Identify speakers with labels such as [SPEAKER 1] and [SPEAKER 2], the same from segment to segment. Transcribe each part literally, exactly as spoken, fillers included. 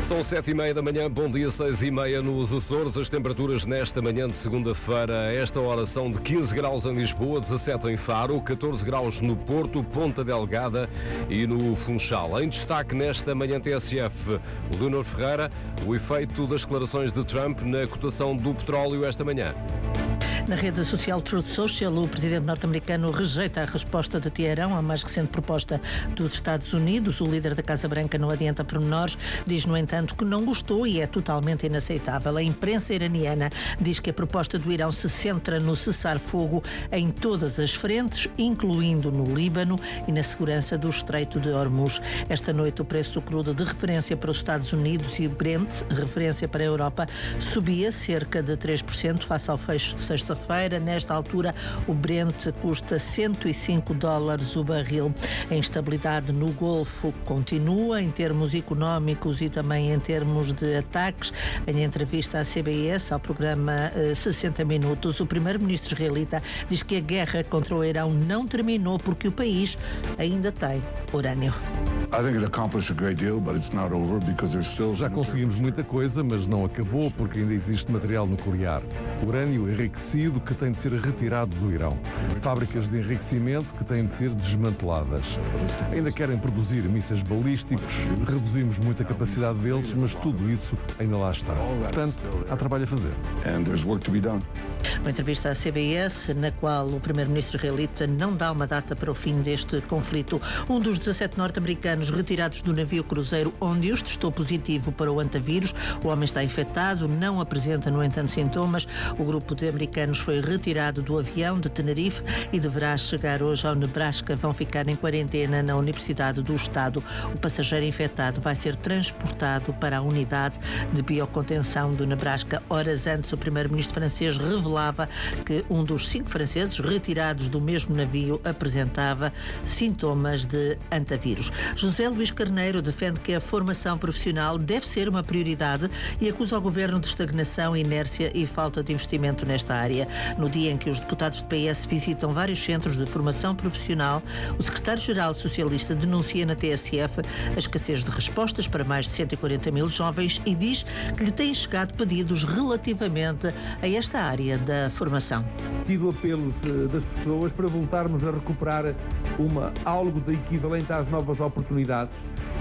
[SPEAKER 1] São sete e meia da manhã, bom dia, seis e meia nos Açores. As temperaturas nesta manhã de segunda-feira, a esta hora são de quinze graus em Lisboa, dezassete em Faro, catorze graus no Porto, Ponta Delgada e no Funchal. Em destaque nesta manhã T S F, Leonor Ferreira, o efeito das declarações de Trump na cotação do petróleo esta manhã.
[SPEAKER 2] Na rede social Truth Social, o presidente norte-americano rejeita a resposta de Teherão à mais recente proposta dos Estados Unidos. O líder da Casa Branca não adianta pormenores, diz, no entanto, que não gostou e é totalmente inaceitável. A imprensa iraniana diz que a proposta do Irão se centra no cessar-fogo em todas as frentes, incluindo no Líbano e na segurança do Estreito de Hormuz. Esta noite, o preço do crudo de referência para os Estados Unidos e o Brent, referência para a Europa, subia cerca de três por cento face ao fecho de sexta-feira. Nesta altura, o Brent custa cento e cinco dólares o barril. A instabilidade no Golfo continua em termos económicos e também em termos de ataques. Em entrevista à C B S, ao programa sessenta minutos, o primeiro-ministro israelita diz que a guerra contra o Irão não terminou porque o país ainda tem urânio.
[SPEAKER 3] Já conseguimos muita coisa, mas não acabou porque ainda existe material nuclear. Urânio enriquecido que tem de ser retirado do Irão. Fábricas de enriquecimento que têm de ser desmanteladas. Ainda querem produzir mísseis balísticos, reduzimos muito a capacidade deles, mas tudo isso ainda lá está. Portanto, há trabalho a fazer.
[SPEAKER 2] Uma entrevista à C B S, na qual o primeiro-ministro israelita não dá uma data para o fim deste conflito. Um dos dezassete norte-americanos retirados do navio cruzeiro Ondius testou positivo para o antavírus. O homem está infectado, não apresenta, no entanto, sintomas. O grupo de americanos foi retirado do avião de Tenerife e deverá chegar hoje ao Nebraska. Vão ficar em quarentena na Universidade do Estado. O passageiro infectado vai ser transportado para a unidade de biocontenção do Nebraska. Horas antes, o primeiro-ministro francês revelava que um dos cinco franceses retirados do mesmo navio apresentava sintomas de antavírus. José Luís Carneiro defende que a formação profissional deve ser uma prioridade e acusa o governo de estagnação, inércia e falta de investimento nesta área. No dia em que os deputados do P S visitam vários centros de formação profissional, o secretário-geral socialista denuncia na T S F a escassez de respostas para mais de cento e quarenta mil jovens e diz que lhe têm chegado pedidos relativamente a esta área da formação.
[SPEAKER 4] Tido apelos das pessoas para voltarmos a recuperar uma, algo de equivalente às novas oportunidades,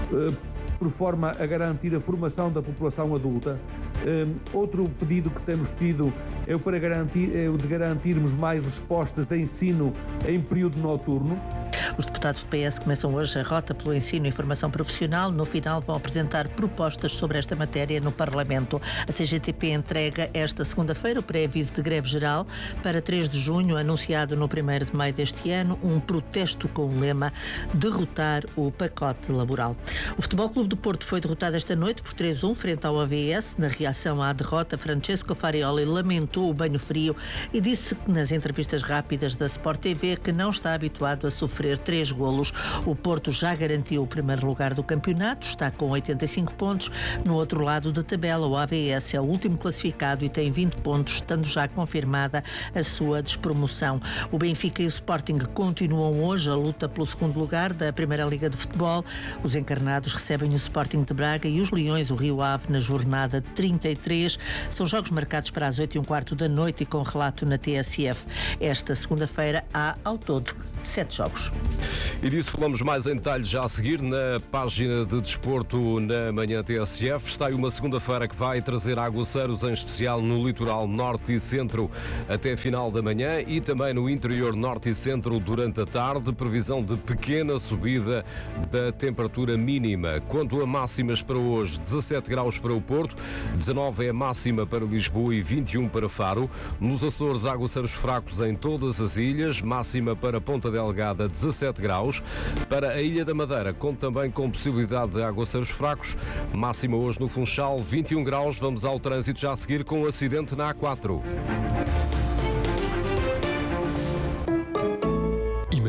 [SPEAKER 4] por forma a garantir a formação da população adulta. Outro pedido que temos tido é o, para garantir, é o de garantirmos mais respostas de ensino em período noturno.
[SPEAKER 2] Os deputados do P S começam hoje a rota pelo ensino e formação profissional. No final vão apresentar propostas sobre esta matéria no Parlamento. A C G T P entrega esta segunda-feira o pré-aviso de greve geral para três de junho, anunciado no primeiro de maio deste ano, um protesto com o lema derrotar o pacote laboral. O Futebol Clube do Porto foi derrotado esta noite por três a um frente ao A V S. Na reação à derrota, Francesco Farioli lamentou o banho frio e disse nas entrevistas rápidas da Sport T V que não está habituado a sofrer três golos. O Porto já garantiu o primeiro lugar do campeonato, está com oitenta e cinco pontos. No outro lado da tabela, o A V S é o último classificado e tem vinte pontos, estando já confirmada a sua despromoção. O Benfica e o Sporting continuam hoje a luta pelo segundo lugar da Primeira Liga de Futebol. Os encarnados recebem o Sporting de Braga e os Leões, o Rio Ave, na jornada trinta e três. São jogos marcados para as oito e um quarto da noite e com relato na T S F. Esta segunda-feira há, ao todo, sete jogos.
[SPEAKER 1] E disso falamos mais em detalhe já a seguir na página de desporto na manhã T S F. Está aí uma segunda-feira que vai trazer aguaceiros, em especial no litoral norte e centro até final da manhã e também no interior norte e centro durante a tarde. Previsão de pequena subida da temperatura mínima. Quanto a máximas para hoje, dezassete graus para o Porto, dezanove é a máxima para Lisboa e vinte e um para Faro. Nos Açores, aguaceiros fracos em todas as ilhas, máxima para Ponta Delgada, dezassete graus. Para a Ilha da Madeira, conta também com possibilidade de aguaceiros fracos, máxima hoje no Funchal, vinte e um graus. Vamos ao trânsito já a seguir com o acidente na A quatro.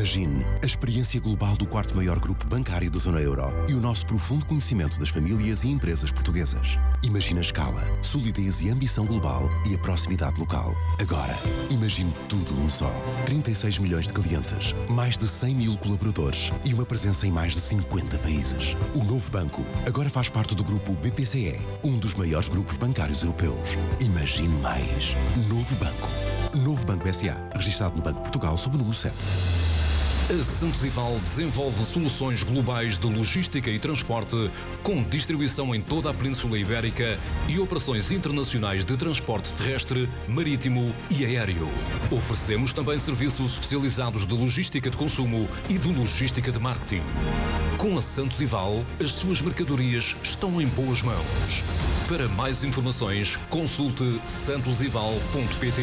[SPEAKER 5] Imagine a experiência global do quarto maior grupo bancário da zona euro e o nosso profundo conhecimento das famílias e empresas portuguesas. Imagine a escala, solidez e ambição global e a proximidade local. Agora, imagine tudo num só. trinta e seis milhões de clientes, mais de cem mil colaboradores e uma presença em mais de cinquenta países. O novo banco agora faz parte do grupo B P C E, um dos maiores grupos bancários europeus. Imagine mais. Novo banco. Novo Banco S A, registado no Banco de Portugal sob o número sete.
[SPEAKER 6] A Santos Ival desenvolve soluções globais de logística e transporte com distribuição em toda a Península Ibérica e operações internacionais de transporte terrestre, marítimo e aéreo. Oferecemos também serviços especializados de logística de consumo e de logística de marketing. Com a Santos Ival, as suas mercadorias estão em boas mãos. Para mais informações, consulte santosival ponto pt.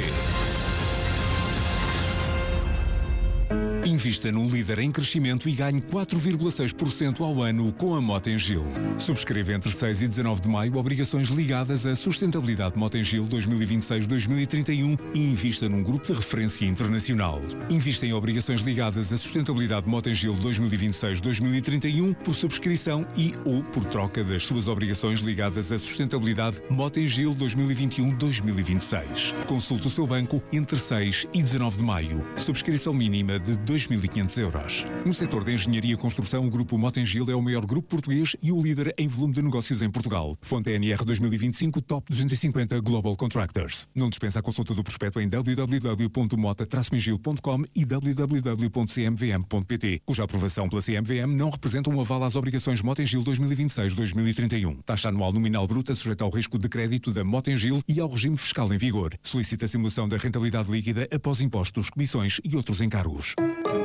[SPEAKER 7] Invista num líder em crescimento e ganhe quatro vírgula seis por cento ao ano com a Motengil. Subscreva entre seis e dezanove de maio obrigações ligadas à sustentabilidade Motengil dois mil e vinte e seis a dois mil e trinta e um e invista num grupo de referência internacional. Invista em obrigações ligadas à sustentabilidade Motengil dois mil e vinte e seis a dois mil e trinta e um por subscrição e ou por troca das suas obrigações ligadas à sustentabilidade Motengil dois mil e vinte e um a dois mil e vinte e seis. Consulte o seu banco entre seis e dezanove de maio. Subscrição mínima de dois mil e quinhentos euros. No setor da engenharia e construção, o grupo Motengil é o maior grupo português e o líder em volume de negócios em Portugal. Fonte N R dois mil e vinte e cinco Top duzentos e cinquenta Global Contractors. Não dispensa a consulta do prospecto em w w w ponto mota traço mengil ponto com e w w w ponto c m v m ponto p t, cuja aprovação pela C M V M não representa um aval às obrigações Motengil dois mil e vinte e seis a dois mil e trinta e um. Taxa anual nominal bruta sujeita ao risco de crédito da Motengil e ao regime fiscal em vigor. Solicita a simulação da rentabilidade líquida após impostos, comissões e outros encargos.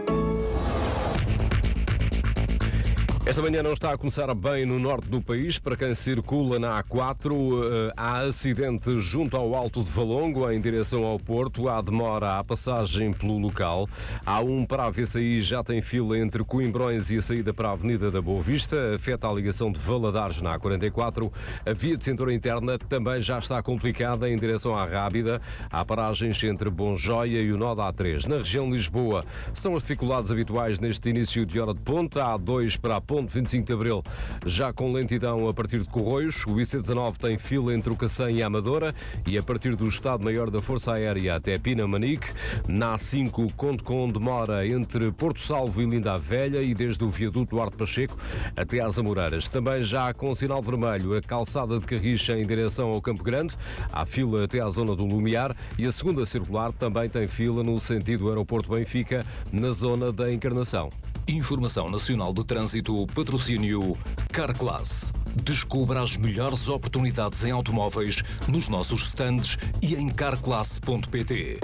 [SPEAKER 1] Esta manhã não está a começar bem no norte do país. Para quem circula na A quatro, há acidente junto ao Alto de Valongo, em direção ao Porto. Há demora à passagem pelo local. A um para a V C I já tem fila entre Coimbrões e a saída para a Avenida da Boa Vista. Afeta a ligação de Valadares na A quarenta e quatro. A via de cintura interna também já está complicada em direção à Rábida. Há paragens entre Bonjoia e o nó da A três. Na região de Lisboa, são as dificuldades habituais neste início de hora de ponta. A A dois para a ponte vinte e cinco de Abril, já com lentidão a partir de Corroios. O I C dezanove tem fila entre o Cacém e a Amadora e a partir do Estado-Maior da Força Aérea até Pinamanique. Na A cinco, conto com demora entre Porto Salvo e Linda a Velha e desde o viaduto Duarte Pacheco até às Amoreiras. Também já com sinal vermelho a calçada de Carricha em direção ao Campo Grande. Há fila até à zona do Lumiar e a segunda circular também tem fila no sentido Aeroporto Benfica, na zona da Encarnação.
[SPEAKER 6] Informação Nacional de Trânsito, patrocínio Carclass. Descubra as melhores oportunidades em automóveis nos nossos stands e em carclass ponto pt.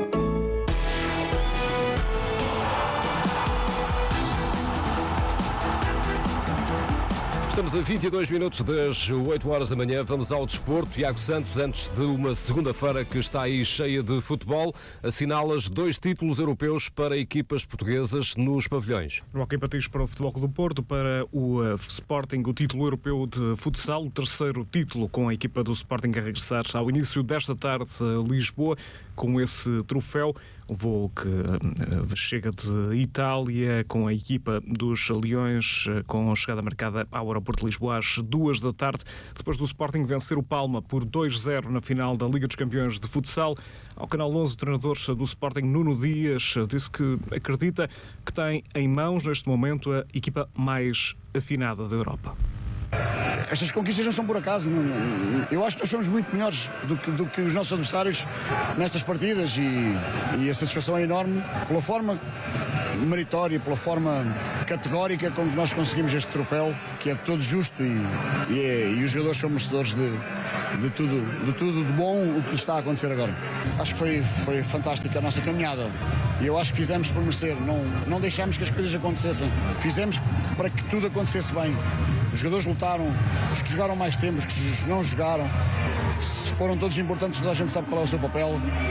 [SPEAKER 1] Estamos a vinte e dois minutos das oito horas da manhã. Vamos ao desporto. Tiago Santos, antes de uma segunda-feira que está aí cheia de futebol, assinalas dois títulos europeus para equipas portuguesas nos pavilhões.
[SPEAKER 8] No Hockey Patins para o Futebol Clube do Porto, para o uh, Sporting, o título europeu de futsal, o terceiro título com a equipa do Sporting a regressar ao início desta tarde a Lisboa, com esse troféu. O voo que uh, chega de Itália com a equipa dos Leões, uh, com chegada marcada ao aeroporto de Lisboa às duas da tarde, depois do Sporting vencer o Palma por dois a zero na final da Liga dos Campeões de Futsal. Ao Canal onze, o treinador do Sporting, Nuno Dias, disse que acredita que tem em mãos, neste momento, a equipa mais afinada da Europa.
[SPEAKER 9] Estas conquistas não são por acaso. Não, não, eu acho que nós somos muito melhores do que, do que os nossos adversários nestas partidas e, e a satisfação é enorme pela forma meritória, pela forma categórica com que nós conseguimos este troféu, que é de todo justo e, e, é, e os jogadores são merecedores de, de, tudo, de tudo de bom o que lhes está a acontecer agora. Acho que foi, foi fantástica a nossa caminhada e eu acho que fizemos por merecer, não, não deixamos que as coisas acontecessem, fizemos para que tudo acontecesse bem. Os jogadores lutaram, os que jogaram mais tempo, os que não jogaram, foram todos importantes, toda a gente sabe qual é o seu papel